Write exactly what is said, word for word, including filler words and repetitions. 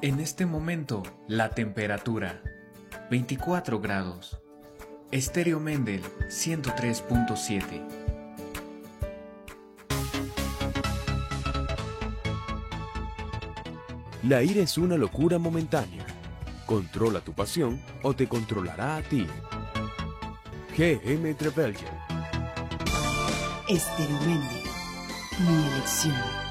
En este momento, la temperatura, veinticuatro grados. Estéreo Mendel, ciento tres punto siete. La ira es una locura momentánea. Controla tu pasión o te controlará a ti. G M Trevelyan. Estéreo Mendel, mi elección.